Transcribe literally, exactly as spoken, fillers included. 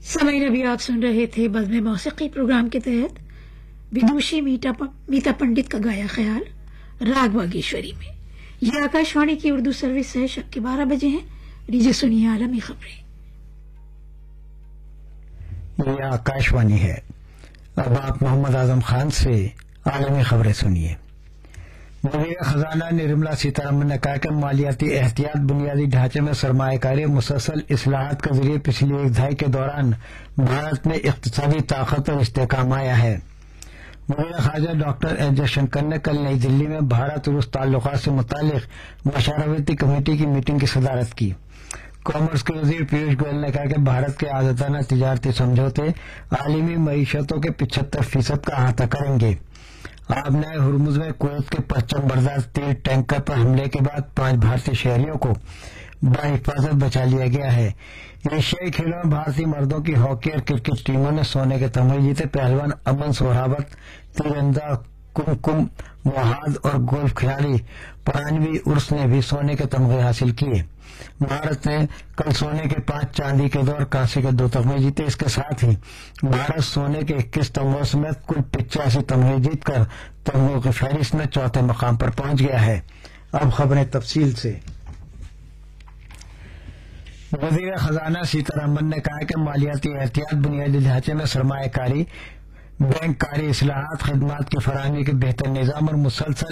سامعین ابھی آپ سن رہے تھے بزم موسیقی پروگرام کے تحت ودوشی میتا میتا پنڈت کا گایا خیال راگ باگیشوری میں. یہ آکاشوانی کی اردو سروس ہے. شب کے بارہ بجے ہیں. لیجیے سنیے عالمی خبریں. یہ آکاشوانی ہے. اب آپ محمد اعظم خان سے عالمی خبریں سنیے. وزیر خزانہ نرملا سیتارمن نے کہا کہ مالیاتی احتیاط بنیادی ڈھانچے میں سرمایہ کاری مسلسل اصلاحات کے ذریعے پچھلی ایک دہائی کے دوران بھارت میں اقتصادی طاقت اور استحکام آیا ہے. وزیر خارجہ ڈاکٹر ایس جے شنکر نے کل نئی دلی میں بھارت روس تعلقات سے متعلق مشاورتی کمیٹی کی میٹنگ کی صدارت کی. کامرس کے وزیر پیوش گوئل نے کہا کہ بھارت کے آزادانہ تجارتی سمجھوتے عالمی معیشتوں کے پچہتر فیصد کا احاطہ کریں گے. آبنائے ہرمز میں کویت کے پچم بردار تیل ٹینکر پر حملے کے بعد پانچ بھارتی شہریوں کو بحفاظت بچا لیا گیا ہے. ایشیائی کھیلوں میں بھارتی مردوں کی ہاکی اور کرکٹ ٹیموں نے سونے کے تمغے جیتے. پہلوان امن سوراوت، تیر انداز کمکم موہاد اور گولف کھلاڑی پرانوی ارس نے بھی سونے کے تمغے حاصل کیے. بھارت نے کل سونے کے پانچ، چاندی کے دو اور کانسی کے دو تمغے جیتے. اس کے ساتھ ہی بھارت سونے کے اکیس تمغوں سمیت کل پچاسی تمغے جیت کر تمغوں کی فہرست میں چوتھے مقام پر پہنچ گیا ہے. اب خبریں تفصیل سے. وزیر خزانہ سیتارمن نے کہا کہ مالیاتی احتیاط بنیادی ڈھانچے میں سرمایہ کاری، بینک کاری اصلاحات، خدمات کی فراہمی کے بہتر نظام اور مسلسل